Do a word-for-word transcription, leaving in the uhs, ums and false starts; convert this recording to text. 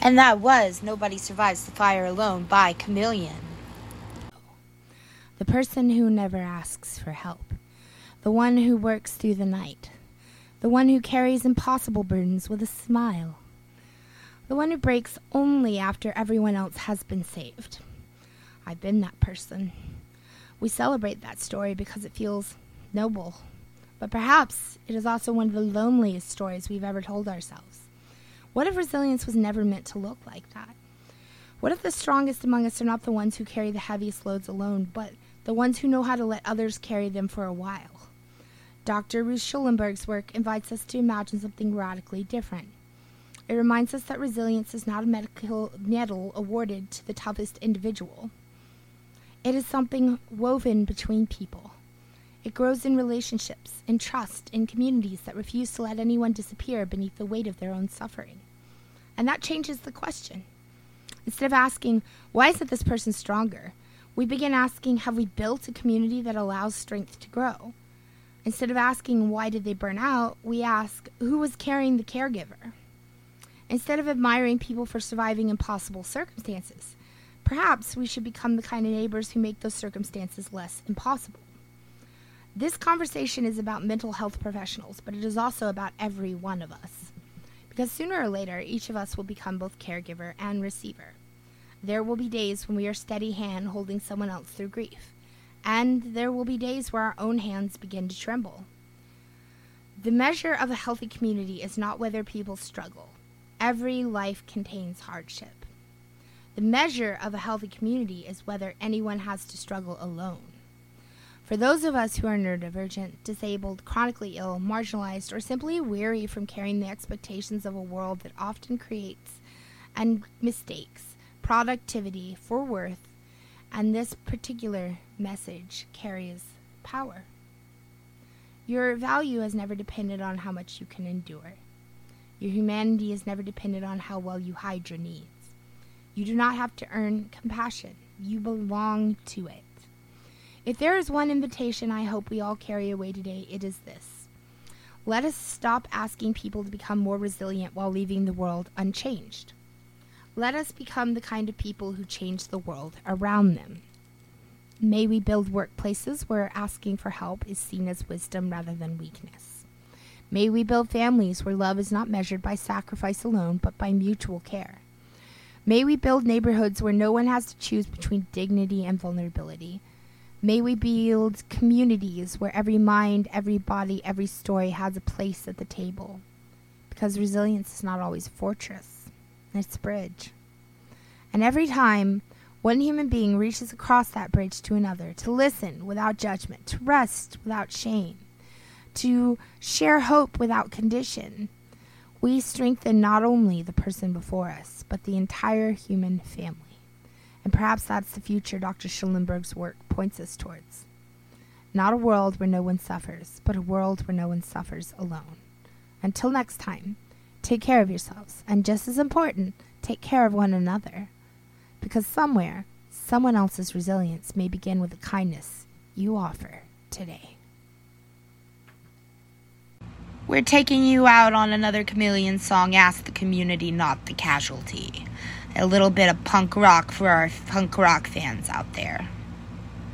And that was Nobody Survives the Fire Alone by Chameleon. The person who never asks for help. The one who works through the night. The one who carries impossible burdens with a smile. The one who breaks only after everyone else has been saved. I've been that person. We celebrate that story because it feels noble. But perhaps it is also one of the loneliest stories we've ever told ourselves. What if resilience was never meant to look like that? What if the strongest among us are not the ones who carry the heaviest loads alone, but the ones who know how to let others carry them for a while? Doctor Ruth Schulenberg's work invites us to imagine something radically different. It reminds us that resilience is not a medical medal awarded to the toughest individual. It is something woven between people. It grows in relationships, in trust, in communities that refuse to let anyone disappear beneath the weight of their own suffering. And that changes the question. Instead of asking, why isn't this person stronger? We begin asking, have we built a community that allows strength to grow? Instead of asking, why did they burn out? We ask, who was carrying the caregiver? Instead of admiring people for surviving impossible circumstances, perhaps we should become the kind of neighbors who make those circumstances less impossible. This conversation is about mental health professionals, but it is also about every one of us. Because sooner or later, each of us will become both caregiver and receiver. There will be days when we are steady hand holding someone else through grief. And there will be days where our own hands begin to tremble. The measure of a healthy community is not whether people struggle. Every life contains hardship. The measure of a healthy community is whether anyone has to struggle alone. For those of us who are neurodivergent, disabled, chronically ill, marginalized, or simply weary from carrying the expectations of a world that often creates and mistakes productivity for worth, and this particular message carries power. Your value has never depended on how much you can endure. Your humanity has never depended on how well you hide your needs. You do not have to earn compassion. You belong to it. If there is one invitation I hope we all carry away today, it is this. Let us stop asking people to become more resilient while leaving the world unchanged. Let us become the kind of people who change the world around them. May we build workplaces where asking for help is seen as wisdom rather than weakness. May we build families where love is not measured by sacrifice alone, but by mutual care. May we build neighborhoods where no one has to choose between dignity and vulnerability. May we build communities where every mind, every body, every story has a place at the table. Because resilience is not always a fortress, it's a bridge. And every time one human being reaches across that bridge to another, to listen without judgment, to rest without shame, to share hope without condition, we strengthen not only the person before us, but the entire human family. And perhaps that's the future Doctor Schulenberg's work points us towards. Not a world where no one suffers, but a world where no one suffers alone. Until next time, take care of yourselves, and just as important, take care of one another. Because somewhere, someone else's resilience may begin with the kindness you offer today. We're taking you out on another Chameleon song, Ask the Community, Not the Casualty. A little bit of punk rock for our punk rock fans out there.